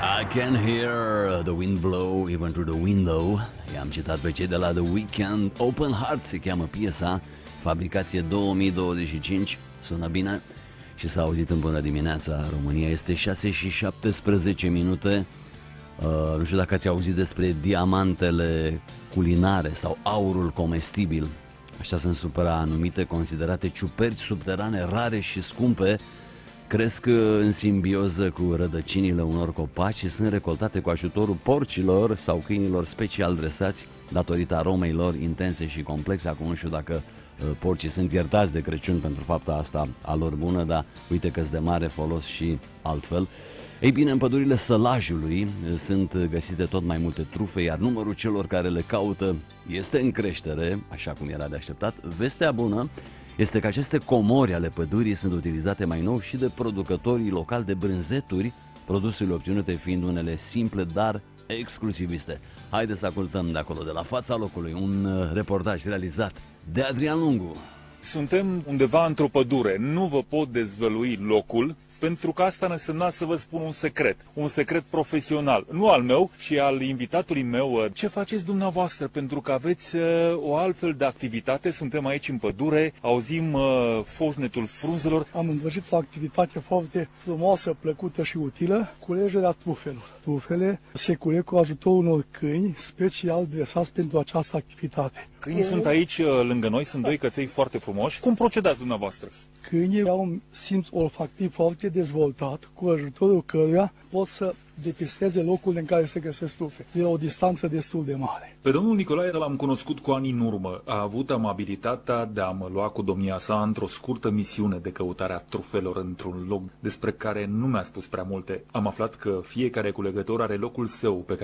I can hear the wind blow even through the window. I-am citat pe cei de la The Weeknd. Open Heart se cheamă piesa, fabricație 2025, sună bine și s-a auzit în Bună dimineața România. Este 6:17. Nu știu dacă ați auzit despre diamantele culinare sau aurul comestibil. Așa sunt supranumite, considerate ciuperci subterane rare și scumpe. Cresc în simbioză cu rădăcinile unor copaci și sunt recoltate cu ajutorul porcilor sau câinilor special dresați datorită aromei lor intense și complexe. Acum nu știu dacă porcii sunt iertați de Crăciun pentru fapta asta a lor bună, dar uite că-s de mare folos și altfel. Ei bine, în pădurile Sălajului sunt găsite tot mai multe trufe, iar numărul celor care le caută este în creștere, așa cum era de așteptat. Vestea bună este că aceste comori ale pădurii sunt utilizate mai nou și de producătorii locali de brânzeturi, produsele obținute fiind unele simple, dar exclusiviste. Haideți să ascultăm de acolo, de la fața locului, un reportaj realizat de Adrian Lungu. Suntem undeva într-o pădure, nu vă pot dezvălui locul, pentru că asta însemna să vă spun un secret profesional, nu al meu, ci al invitatului meu. Ce faceți dumneavoastră? Pentru că aveți o altfel de activitate, suntem aici în pădure, auzim foșnetul frunzelor. Am îndrăgit o activitate foarte frumoasă, plăcută și utilă, culegerea trufelor. Trufele se culeg cu ajutorul unor câini special dresați pentru această activitate. Câinii sunt aici lângă noi, sunt doi căței foarte frumoși. Cum procedați dumneavoastră? Câinii au un simț olfactiv foarte dezvoltat, cu ajutorul căruia pot să depisteze locurile în care se găsesc trufe, de la o distanță destul de mare. Pe domnul Nicolae l-am cunoscut cu ani în urmă. A avut amabilitatea de a mă lua cu domnia sa într-o scurtă misiune de căutare a trufelor într-un loc despre care nu mi-a spus prea multe. Am aflat că fiecare culegător are locul său pe care